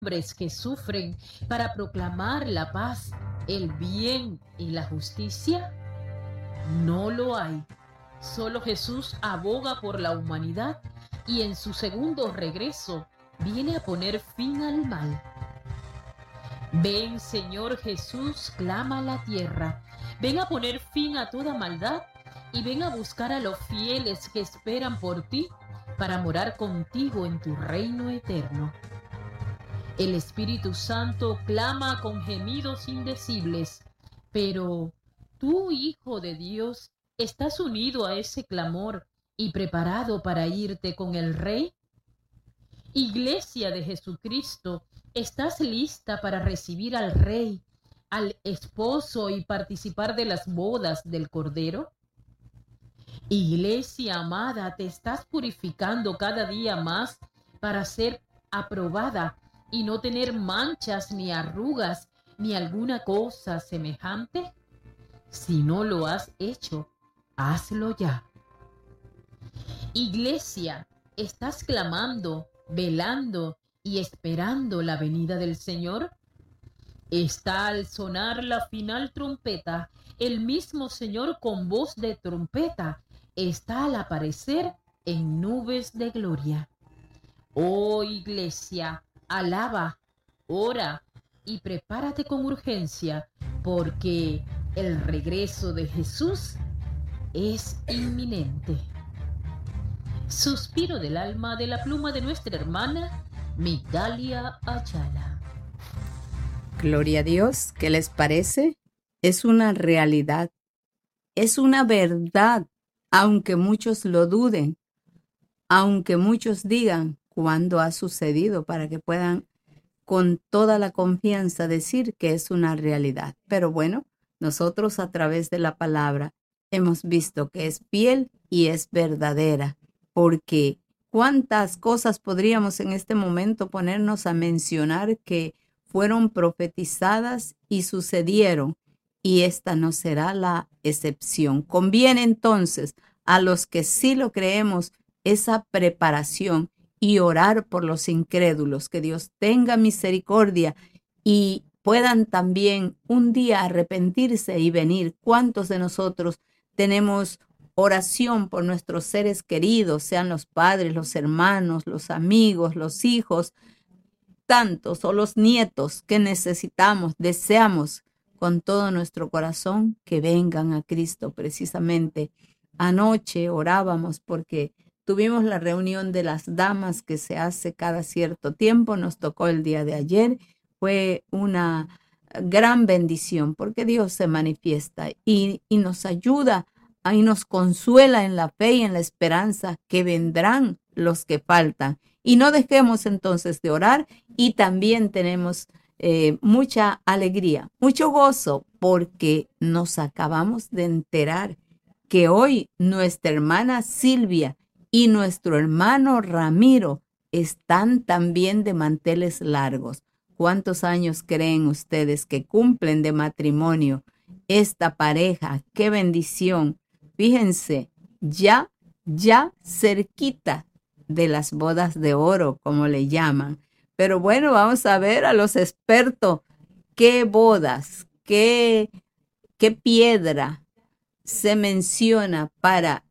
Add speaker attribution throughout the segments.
Speaker 1: hombres que sufren para proclamar la paz, el bien y la justicia? No lo hay. Solo Jesús aboga por la humanidad y en su segundo regreso viene a poner fin al mal. Ven, Señor Jesús, clama la tierra. Ven a poner fin a toda maldad y ven a buscar a los fieles que esperan por ti para morar contigo en tu reino eterno. El Espíritu Santo clama con gemidos indecibles, pero tú, Hijo de Dios, ¿estás unido a ese clamor y preparado para irte con el Rey? Iglesia de Jesucristo, ¿estás lista para recibir al Rey, al esposo y participar de las bodas del Cordero? Iglesia amada, ¿te estás purificando cada día más para ser aprobada y no tener manchas ni arrugas ni alguna cosa semejante? Si no lo has hecho, hazlo ya. Iglesia, ¿estás clamando, velando y esperando la venida del Señor? Está al sonar la final trompeta, el mismo Señor con voz de trompeta está al aparecer en nubes de gloria. Oh Iglesia, alaba, ora y prepárate con urgencia, porque el regreso de Jesús es inminente. Suspiro del alma de la pluma de nuestra hermana Migdalia Ayala.
Speaker 2: Gloria a Dios, ¿qué les parece? Es una realidad, es una verdad, aunque muchos lo duden, aunque muchos digan cuándo ha sucedido, para que puedan con toda la confianza decir que es una realidad. Pero bueno, nosotros a través de la palabra hemos visto que es fiel y es verdadera, porque cuántas cosas podríamos en este momento ponernos a mencionar que fueron profetizadas y sucedieron, y esta no será la excepción. Conviene entonces a los que sí lo creemos esa preparación y orar por los incrédulos, que Dios tenga misericordia y puedan también un día arrepentirse y venir. ¿Cuántos de nosotros tenemos oración por nuestros seres queridos, sean los padres, los hermanos, los amigos, los hijos, tantos o los nietos que necesitamos, deseamos con todo nuestro corazón que vengan a Cristo? Precisamente anoche orábamos porque tuvimos la reunión de las damas que se hace cada cierto tiempo, nos tocó el día de ayer, fue una gran bendición porque Dios se manifiesta y nos ayuda y nos consuela en la fe y en la esperanza que vendrán los que faltan. Y no dejemos entonces de orar, y también tenemos mucha alegría, mucho gozo, porque nos acabamos de enterar que hoy nuestra hermana Silvia y nuestro hermano Ramiro están también de manteles largos. ¿Cuántos años creen ustedes que cumplen de matrimonio esta pareja? ¡Qué bendición! Fíjense, ya cerquita de las bodas de oro, como le llaman. Pero bueno, vamos a ver a los expertos qué bodas, qué piedra se menciona para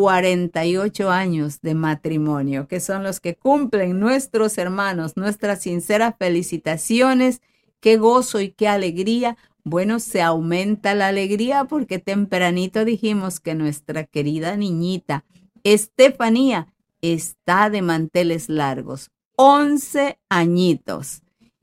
Speaker 2: 48 años de matrimonio, que son los que cumplen nuestros hermanos. Nuestras sinceras felicitaciones, qué gozo y qué alegría. Bueno, se aumenta la alegría porque tempranito dijimos que nuestra querida niñita Estefanía está de manteles largos, 11 añitos.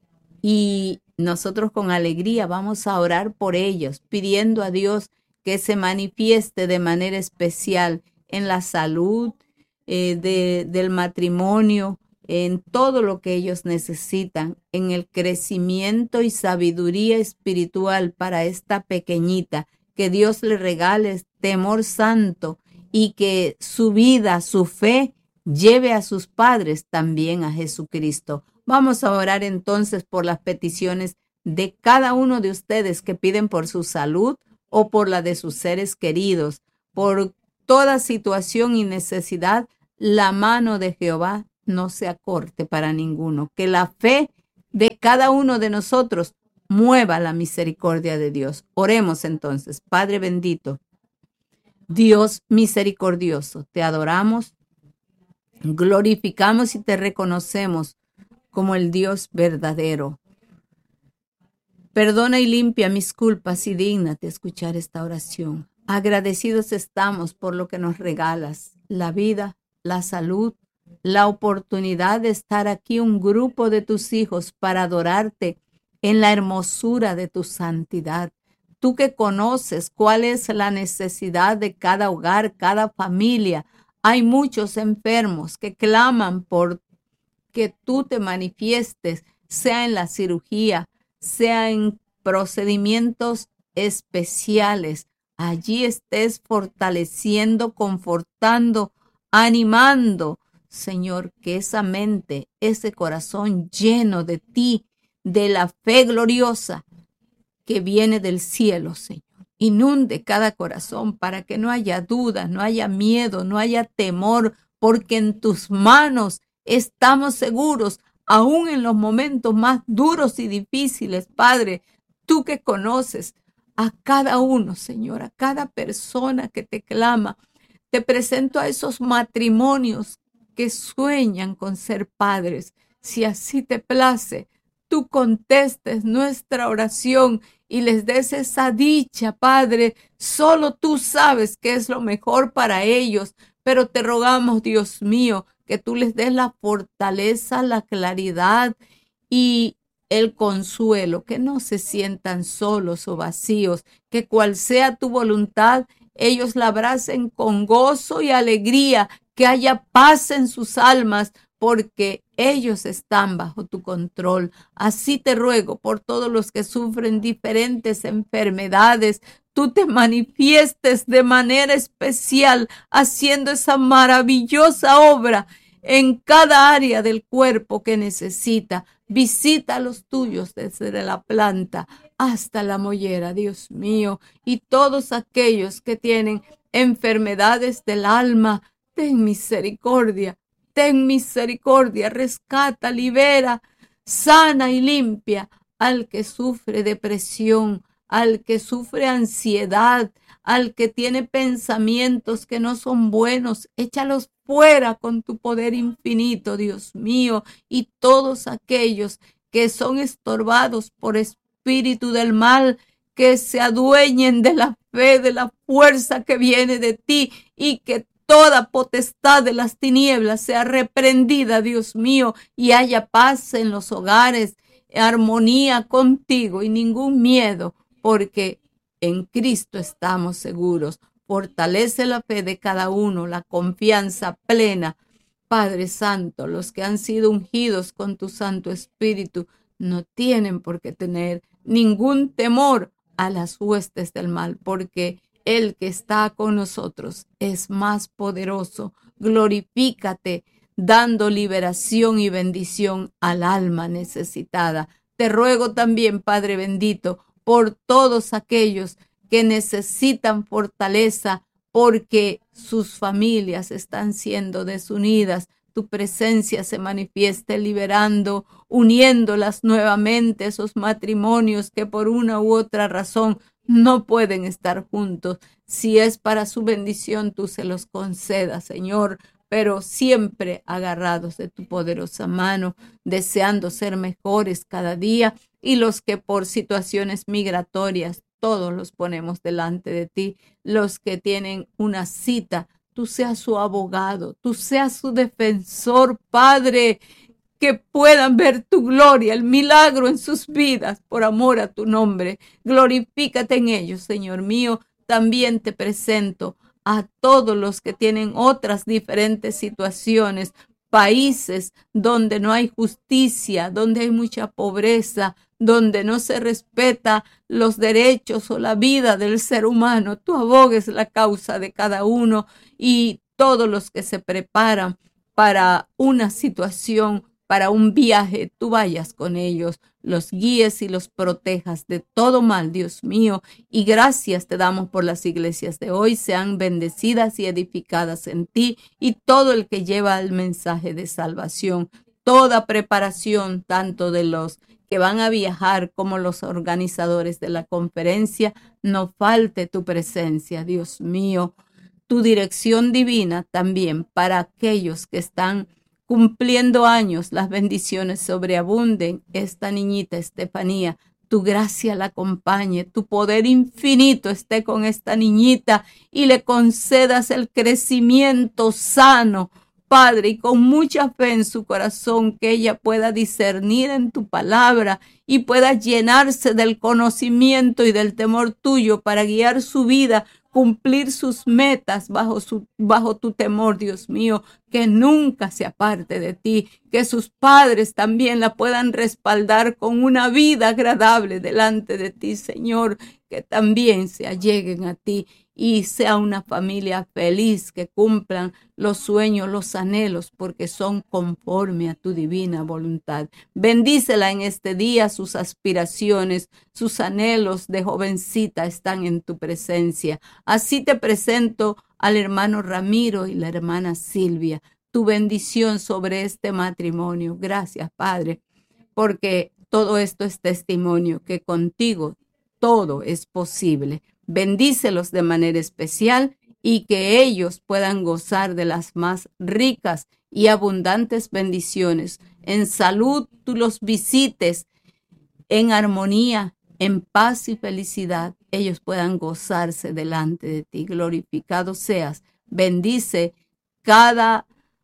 Speaker 2: Y nosotros con alegría vamos a orar por ellos, pidiendo a Dios que se manifieste de manera especial en la salud del matrimonio, en todo lo que ellos necesitan, en el crecimiento y sabiduría espiritual para esta pequeñita, que Dios le regale temor santo y que su vida, su fe, lleve a sus padres también a Jesucristo. Vamos a orar entonces por las peticiones de cada uno de ustedes que piden por su salud o por la de sus seres queridos, por toda situación y necesidad. La mano de Jehová no se acorte para ninguno. Que la fe de cada uno de nosotros, mueva la misericordia de Dios. Oremos entonces. Padre bendito, Dios misericordioso, te adoramos, glorificamos y te reconocemos como el Dios verdadero. Perdona y limpia mis culpas y dígnate escuchar esta oración. Agradecidos estamos por lo que nos regalas, la vida, la salud, la oportunidad de estar aquí un grupo de tus hijos para adorarte en la hermosura de tu santidad. Tú que conoces cuál es la necesidad de cada hogar, cada familia. Hay muchos enfermos que claman por que tú te manifiestes, sea en la cirugía, sea en procedimientos especiales. Allí estés fortaleciendo, confortando, animando, Señor, que esa mente, ese corazón lleno de ti, de la fe gloriosa que viene del cielo, Señor, inunde cada corazón para que no haya duda, no haya miedo, no haya temor, porque en tus manos estamos seguros, aún en los momentos más duros y difíciles, Padre, tú que conoces a cada uno, Señor, a cada persona que te clama. Te presento a esos matrimonios que sueñan con ser padres. Si así te place, tú contestes nuestra oración y les des esa dicha, Padre. Solo tú sabes qué es lo mejor para ellos, pero te rogamos, Dios mío, que tú les des la fortaleza, la claridad y el consuelo, que no se sientan solos o vacíos, que cual sea tu voluntad, ellos la abracen con gozo y alegría, que haya paz en sus almas, porque ellos están bajo tu control. Así te ruego por todos los que sufren diferentes enfermedades, tú te manifiestes de manera especial, haciendo esa maravillosa obra en cada área del cuerpo que necesita. Visita a los tuyos desde la planta hasta la mollera, Dios mío, y todos aquellos que tienen enfermedades del alma, ten misericordia, rescata, libera, sana y limpia al que sufre depresión, al que sufre ansiedad, al que tiene pensamientos que no son buenos, échalos fuera con tu poder infinito, Dios mío, y todos aquellos que son estorbados por espíritu del mal, que se adueñen de la fe, de la fuerza que viene de ti, y que toda potestad de las tinieblas sea reprendida, Dios mío, y haya paz en los hogares, armonía contigo y ningún miedo, porque en Cristo estamos seguros. Fortalece la fe de cada uno, la confianza plena. Padre Santo, los que han sido ungidos con tu Santo Espíritu no tienen por qué tener ningún temor a las huestes del mal, porque el que está con nosotros es más poderoso. Glorifícate, dando liberación y bendición al alma necesitada. Te ruego también, Padre bendito, por todos aquellos que necesitan fortaleza porque sus familias están siendo desunidas. Tu presencia se manifieste liberando, uniéndolas nuevamente, esos matrimonios que por una u otra razón no pueden estar juntos. Si es para su bendición, tú se los concedas, Señor, pero siempre agarrados de tu poderosa mano, deseando ser mejores cada día, y los que por situaciones migratorias, todos los ponemos delante de ti, los que tienen una cita, tú seas su abogado, tú seas su defensor, Padre, que puedan ver tu gloria, el milagro en sus vidas, por amor a tu nombre. Glorifícate en ellos, Señor mío. También te presento a todos los que tienen otras diferentes situaciones, países donde no hay justicia, donde hay mucha pobreza, donde no se respeta los derechos o la vida del ser humano. Tú abogues la causa de cada uno, y todos los que se preparan para una situación, para un viaje, tú vayas con ellos, los guíes y los protejas de todo mal, Dios mío. Y gracias te damos por las iglesias de hoy, sean bendecidas y edificadas en ti, y todo el que lleva el mensaje de salvación, toda preparación, tanto de los que van a viajar como los organizadores de la conferencia, no falte tu presencia, Dios mío, tu dirección divina también para aquellos que están cumpliendo años, las bendiciones sobreabunden. Esta niñita Estefanía, tu gracia la acompañe, tu poder infinito esté con esta niñita y le concedas el crecimiento sano, Padre, y con mucha fe en su corazón, que ella pueda discernir en tu palabra y pueda llenarse del conocimiento y del temor tuyo para guiar su vida, cumplir sus metas bajo tu temor, Dios mío, que nunca se aparte de ti, que sus padres también la puedan respaldar con una vida agradable delante de ti, Señor, que también se alleguen a ti y sea una familia feliz, que cumplan los sueños, los anhelos, porque son conforme a tu divina voluntad. Bendícela en este día, sus aspiraciones, sus anhelos de jovencita están en tu presencia. Así te presento al hermano Ramiro y la hermana Silvia, tu bendición sobre este matrimonio. Gracias, Padre, porque todo esto es testimonio que contigo todo es posible. Bendícelos de manera especial y que ellos puedan gozar de las más ricas y abundantes bendiciones. En salud tú los visites, en armonía, en paz y felicidad, ellos puedan gozarse delante de ti. Glorificado seas. Bendice cada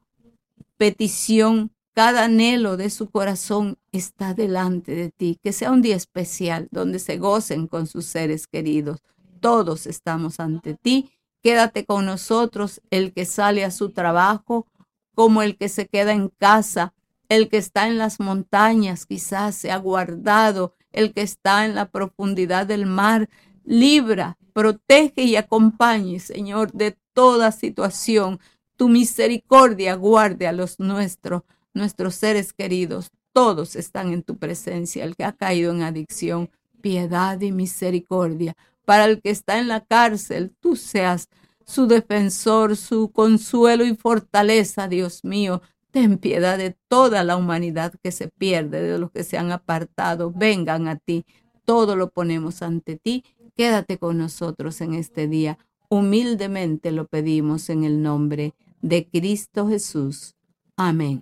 Speaker 2: petición, cada anhelo de su corazón está delante de ti. Que sea un día especial donde se gocen con sus seres queridos. Todos estamos ante ti. Quédate con nosotros, el que sale a su trabajo, como el que se queda en casa, el que está en las montañas, quizás se ha guardado, el que está en la profundidad del mar. Libra, protege y acompañe, Señor, de toda situación. Tu misericordia guarde a los nuestros seres queridos. Todos están en tu presencia. El que ha caído en adicción, piedad y misericordia. Para el que está en la cárcel, tú seas su defensor, su consuelo y fortaleza, Dios mío. Ten piedad de toda la humanidad que se pierde, de los que se han apartado. Vengan a ti. Todo lo ponemos ante ti. Quédate con nosotros en este día. Humildemente lo pedimos en el nombre de Cristo Jesús. Amén.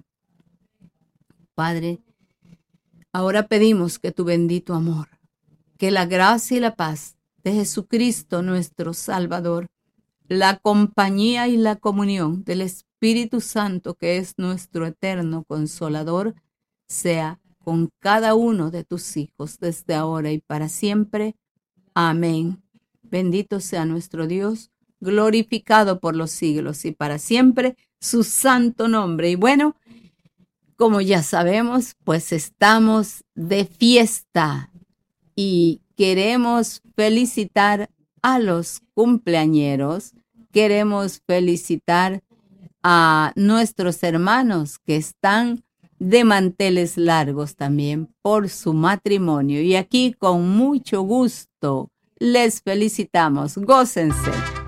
Speaker 2: Padre, ahora pedimos que tu bendito amor, que la gracia y la paz de Jesucristo nuestro Salvador, la compañía y la comunión del Espíritu Santo, que es nuestro eterno consolador, sea con cada uno de tus hijos desde ahora y para siempre. Amén. Bendito sea nuestro Dios, glorificado por los siglos y para siempre su santo nombre. Y bueno, como ya sabemos, pues estamos de fiesta y queremos felicitar a los cumpleañeros, queremos felicitar a nuestros hermanos que están de manteles largos también por su matrimonio. Y aquí con mucho gusto les felicitamos. Gócense.